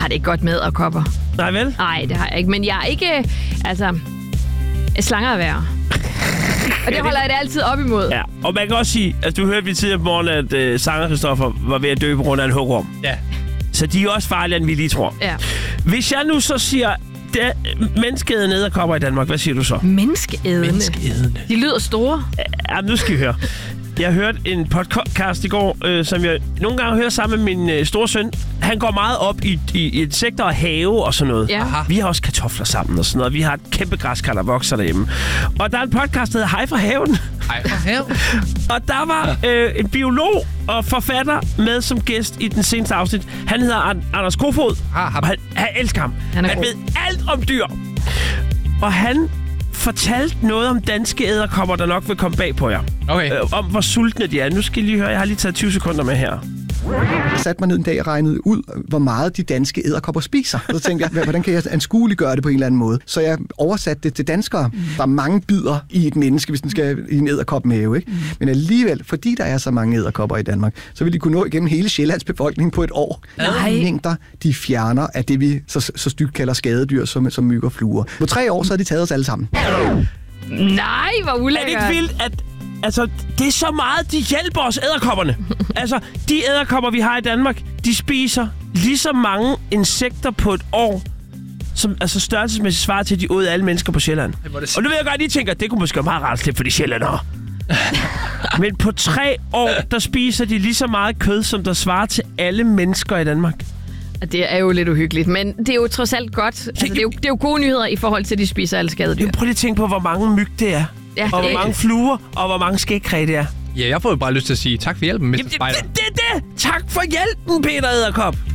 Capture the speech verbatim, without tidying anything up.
har det ikke godt med edderkopper. Nej vel? Nej, det har jeg ikke. Men jeg er ikke... Altså... Slanger er værre. Og det holder jeg det altid op imod. Ja, og man kan også sige... Altså, du hørte vi tidligere på morgen, at øh, Sanger Christoffer var ved at dø på grund af en hugorm. Ja. Så de er også farligere, end vi lige tror. Ja. Hvis jeg nu så siger... Det menneskeædende edderkopper i Danmark, hvad siger du så? Menneskeædende? Menneskeædende. De lyder store. Ja, nu skal I høre. Jeg hørte en podcast i går, øh, som jeg nogle gange hører sammen med min øh, store søn. Han går meget op i, i, i insekter og have og sådan noget. Ja. Vi har også kartofler sammen og sådan noget. Vi har et kæmpe græskar, der vokser derhjemme. Og der er en podcast, der hedder Hej fra haven. Hej fra haven. Og der var øh, en biolog og forfatter med som gæst i den seneste afsnit. Han hedder An- Anders Kofod. Ah, og han, han elsker ham. Han, han ved alt om dyr. Og han fortalte noget om danske edderkopper, der nok vil komme bag på jer. Okay. Øh, om hvor sultne de er. Nu skal I lige høre, jeg har lige taget tyve sekunder med her. Jeg satte mig ned en dag og regnede ud, hvor meget de danske edderkopper spiser. Så tænkte jeg, hvordan kan jeg anskueliggøre det på en eller anden måde? Så jeg oversatte det til danskere. Der er mange bidder i et menneske, hvis den skal i en edderkopmave, ikke? Men alligevel, fordi der er så mange edderkopper i Danmark, så vil de kunne nå igennem hele Sjællands befolkning på et år. Nej. De mængder, de fjerner af det, vi så, så stygt kalder skadedyr, som, som myg og fluer. På tre år, så har de taget os alle sammen. Nej, hvor ulækkert. Er det ikke vildt, at altså, det er så meget, de hjælper os edderkopperne? Altså, de edderkopper, vi har i Danmark, de spiser lige så mange insekter på et år, som altså størrelsesmæssigt svarer til, at de åd alle mennesker på Sjælland. Og nu ved jeg godt, at I tænker, at det kunne måske være meget rart slippe for de sjællandere. Men på tre år, der spiser de lige så meget kød, som der svarer til alle mennesker i Danmark. Det er jo lidt uhyggeligt, men det er jo trods alt godt. Altså, det, er jo, det er jo gode nyheder i forhold til, at de spiser alle skadedyr. Prøv lige at tænke på, hvor mange myg det er. Ja, og hvor det- mange fluer, og hvor mange skægkræ det er. Ja, jeg får jo bare lyst til at sige tak for hjælpen, mister Jamen, Spider. det, det, det, det! Tak for hjælpen, Peter Edderkop!